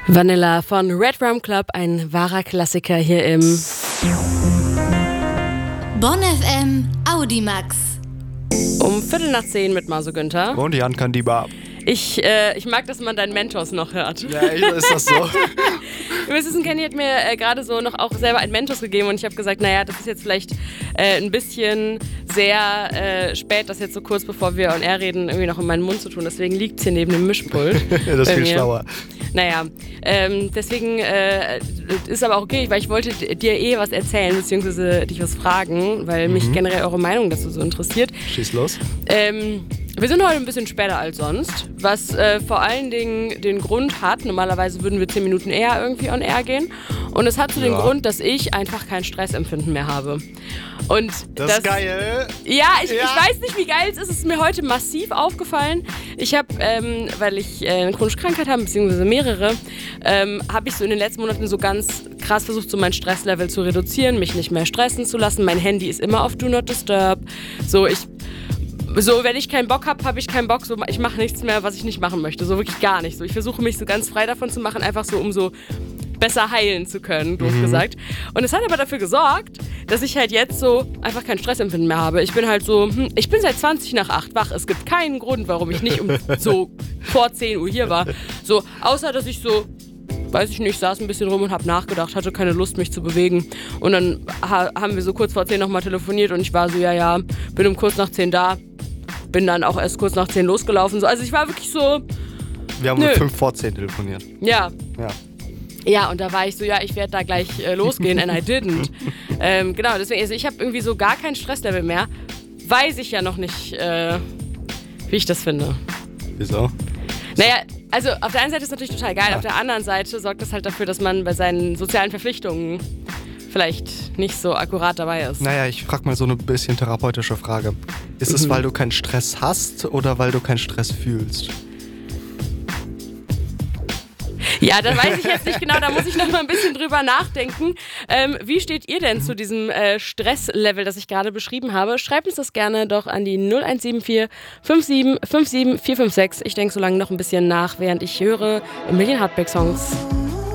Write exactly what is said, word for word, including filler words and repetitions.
Vanilla von Red Rum Club, ein wahrer Klassiker hier im Bonn F M Audimax. Um Viertel nach zehn mit Maso Günther. Und Jan Kandiba. Ich, äh, ich mag, dass man deinen Mentos noch hört. Ja, ist das so? Ihr müsst wissen, Kenny hat mir äh, gerade so noch auch selber ein Mentos gegeben und ich habe gesagt, naja, das ist jetzt vielleicht äh, ein bisschen sehr äh, spät, das jetzt so kurz bevor wir on air reden, irgendwie noch in meinen Mund zu tun. Deswegen liegt es hier neben dem Mischpult. Das ist viel schlauer. Naja, ähm, deswegen äh, ist aber auch okay, weil ich wollte dir eh was erzählen, beziehungsweise dich was fragen, weil mich Mhm. generell eure Meinung dazu so interessiert. Schieß los. Ähm, wir sind heute ein bisschen später als sonst, was äh, vor allen Dingen den Grund hat, normalerweise würden wir zehn Minuten eher irgendwie on air gehen und es hat so den Ja. Grund, dass ich einfach kein Stressempfinden mehr habe. Und Das, das ist geil. Ja, ich, Ja. ich weiß nicht, wie geil es ist. Es ist mir heute massiv aufgefallen. Ich habe, ähm, weil ich äh, eine chronische Krankheit habe, beziehungsweise mehrere, ähm, habe ich so in den letzten Monaten so ganz krass versucht, so mein Stresslevel zu reduzieren, mich nicht mehr stressen zu lassen. Mein Handy ist immer auf Do Not Disturb. So, ich... So, wenn ich keinen Bock habe, habe ich keinen Bock. So, ich mache nichts mehr, was ich nicht machen möchte. So wirklich gar nicht. So, ich versuche mich so ganz frei davon zu machen, einfach so, um so besser heilen zu können, doof Mhm. gesagt. Und es hat aber dafür gesorgt, dass ich halt jetzt so einfach kein Stressempfinden mehr habe. Ich bin halt so, hm, ich bin seit zwanzig nach acht wach. Es gibt keinen Grund, warum ich nicht um so vor zehn Uhr hier war. So, außer, dass ich so, weiß ich nicht, saß ein bisschen rum und habe nachgedacht, hatte keine Lust, mich zu bewegen. Und dann ha- haben wir so kurz vor zehn nochmal telefoniert und ich war so, ja, ja, bin um kurz nach zehn da. Bin dann auch erst kurz nach zehn losgelaufen. So. Also ich war wirklich so, Wir haben Nö. um fünf vor zehn telefoniert. ja. Ja. Ja, und da war ich so, ja, ich werde da gleich äh, losgehen and I didn't. ähm, genau, deswegen, also ich habe irgendwie so gar kein Stresslevel mehr. Weiß ich ja noch nicht, äh, wie ich das finde. Wieso? Naja, also auf der einen Seite ist es natürlich total geil, Ja. auf der anderen Seite sorgt das halt dafür, dass man bei seinen sozialen Verpflichtungen vielleicht nicht so akkurat dabei ist. Naja, ich frage mal so eine bisschen therapeutische Frage. Ist es, Mhm. weil du keinen Stress hast oder weil du keinen Stress fühlst? Ja, da weiß ich jetzt nicht genau, da muss ich noch mal ein bisschen drüber nachdenken. Ähm, wie steht ihr denn zu diesem äh, Stresslevel, das ich gerade beschrieben habe? Schreibt uns das gerne doch an die null eins sieben vier fünf sieben fünf sieben vier fünf sechs. Ich denke so lange noch ein bisschen nach, während ich höre A Million Heartbreak Songs.